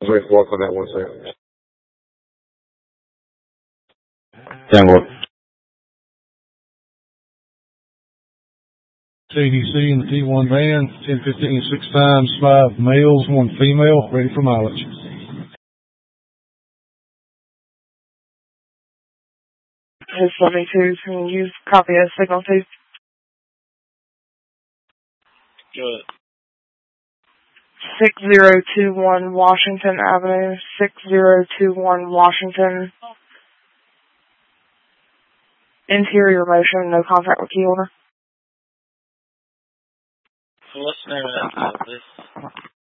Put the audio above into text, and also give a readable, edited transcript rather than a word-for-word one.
Wait, walk on that 1 second. Download. CDC in the T1 van, 1015 6 times 5 males, 1 female, ready for mileage. 72, can you copy a signal 2? Good. 6021 Washington Avenue, 6021 Washington. Interior motion, no contact with key order. So what's the name of that this?